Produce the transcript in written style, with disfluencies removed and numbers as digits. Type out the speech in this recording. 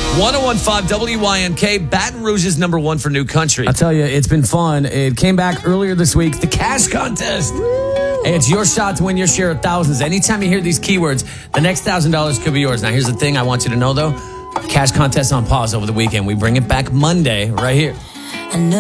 1015 WYNK, Baton Rouge is number one for New Country. I'll tell you, it's been fun. It came back earlier this week. The cash contest. Hey, it's your shot to win your share of thousands. Anytime you hear these keywords, the next $1,000 could be yours. Now, here's the thing I want you to know, though. Cash contest on pause over the weekend. We bring it back Monday right here.